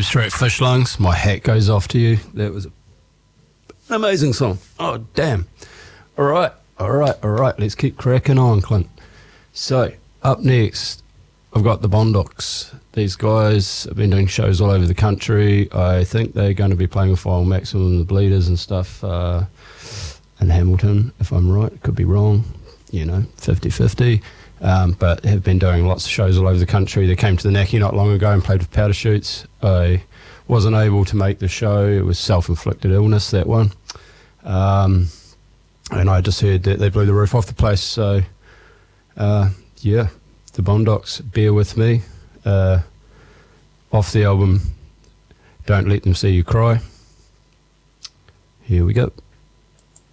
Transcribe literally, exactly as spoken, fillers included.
Abstract Fish Lungs, my hat goes off to you. That was an amazing song. Oh, damn. All right, all right, all right. Let's keep cracking on, Clint. So, up next, I've got the Bondocs. These guys have been doing shows all over the country. I think they're going to be playing with Final Maximum, the Bleeders and stuff uh, in Hamilton, if I'm right. Could be wrong, you know, fifty-fifty. Um, but have been doing lots of shows all over the country. They came to the Naki not long ago and played with Powder Chutes. I wasn't able to make the show. It was self-inflicted illness, that one. Um, and I just heard that they blew the roof off the place. So, uh, yeah, the Bondocs, Bear With Me. Uh, off the album, Don't Let Them See You Cry. Here we go.